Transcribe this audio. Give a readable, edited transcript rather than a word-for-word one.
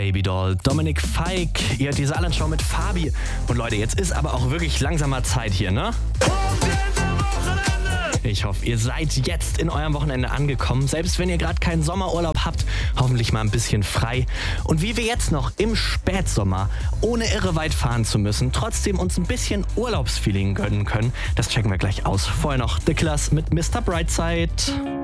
Babydoll, Dominik Feick, ihr hört die Saarland-Show mit Fabi. Und Leute, jetzt ist aber auch wirklich langsamer Zeit hier, ne? Ich hoffe, ihr seid jetzt in eurem Wochenende angekommen, selbst wenn ihr gerade keinen Sommerurlaub habt, hoffentlich mal ein bisschen frei. Und wie wir jetzt noch im Spätsommer, ohne irre weit fahren zu müssen, trotzdem uns ein bisschen Urlaubsfeeling gönnen können, das checken wir gleich aus. Vorher noch The Killers mit Mr. Brightside.